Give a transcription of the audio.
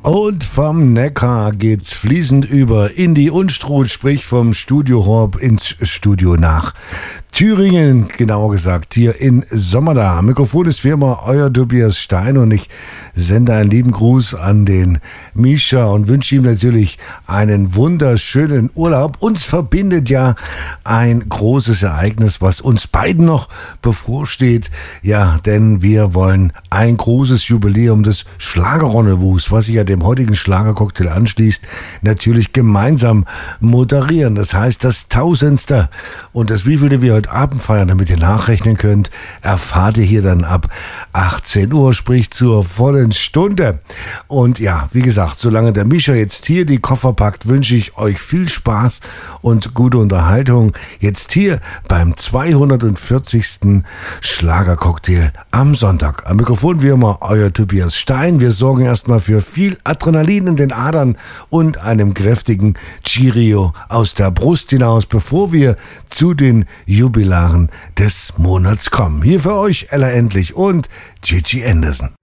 Und vom Neckar geht's fließend über in die Unstrut, sprich vom Studio Horb ins Studio nach Thüringen, genauer gesagt, hier in Sommerda. Am Mikrofon ist wie immer euer Tobias Stein und ich sende einen lieben Gruß an den Mischa und wünsche ihm natürlich einen wunderschönen Urlaub. Uns verbindet ja ein großes Ereignis, was uns beiden noch bevorsteht. Ja, denn wir wollen ein großes Jubiläum des Schlagerrendezvous, was sich ja dem heutigen Schlagercocktail anschließt, natürlich gemeinsam moderieren. Das heißt, das 1000. Und das wievielte wir heute Abend feiern, damit ihr nachrechnen könnt, erfahrt ihr hier dann ab 18 Uhr, sprich zur vollen Stunde. Und ja, wie gesagt, solange der Mischa jetzt hier die Koffer packt, wünsche ich euch viel Spaß und gute Unterhaltung. Jetzt hier beim 240. Schlagercocktail am Sonntag. Am Mikrofon wie immer euer Tobias Stein. Wir sorgen erstmal für viel Adrenalin in den Adern und einem kräftigen Cheerio aus der Brust hinaus, bevor wir zu den Jubilaren des Monats kommen. Hier für euch Ella Endlich und Gigi Anderson.